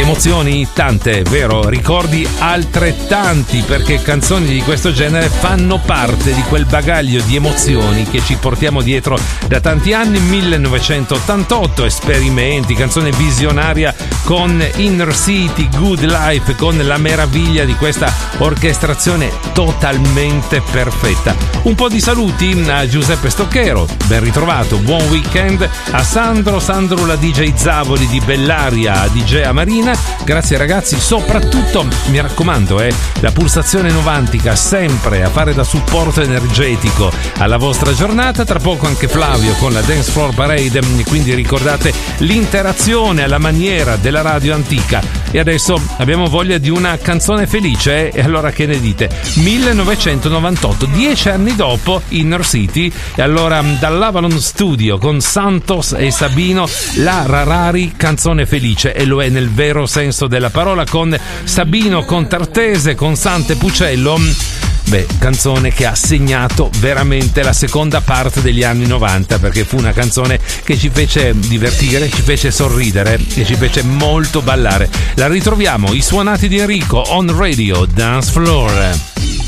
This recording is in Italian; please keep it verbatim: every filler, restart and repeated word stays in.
Emozioni tante, vero? Ricordi altrettanti, perché canzoni di questo genere fanno parte di quel bagaglio di emozioni che ci portiamo dietro da tanti anni. millenovecentottantotto, esperimenti, canzone visionaria con Inner City, Good Life, con la meraviglia di questa orchestrazione totalmente perfetta. Un po' di saluti a Giuseppe Stocchero, ben ritrovato, buon weekend. A Sandro, Sandro la D J Zavoli di Bellaria, a D J Amarina, grazie ragazzi. Soprattutto mi raccomando, eh, la pulsazione novantica sempre a fare da supporto energetico alla vostra giornata. Tra poco anche Flavio con la Dance Floor Parade, quindi ricordate l'interazione alla maniera della radio antica. E adesso abbiamo voglia di una canzone felice, eh? E allora che ne dite? millenovecentonovantotto, dieci anni dopo Inner City, e allora dall'Avalon Studio con Santos e Sabino, la Rarari canzone felice, e lo è nel vero senso della parola, con Sabino, con Tartese, con Sante Pucello. Beh, canzone che ha segnato veramente la seconda parte degli anni novanta, perché fu una canzone che ci fece divertire, ci fece sorridere e ci fece molto ballare. La ritroviamo, i suonati di Enrico on Radio Dance Floor.